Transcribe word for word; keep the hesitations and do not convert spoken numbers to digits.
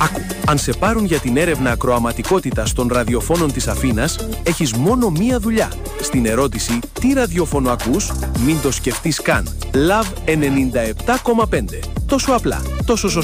Άκου, αν σε πάρουν για την έρευνα ακροαματικότητας των ραδιοφώνων της Αθήνας, έχεις μόνο μία δουλειά. Στην ερώτηση «Τι ραδιόφωνο ακούς?» μην το σκεφτείς καν. Love ενενήντα επτά κόμμα πέντε. Τόσο απλά, τόσο σωστά.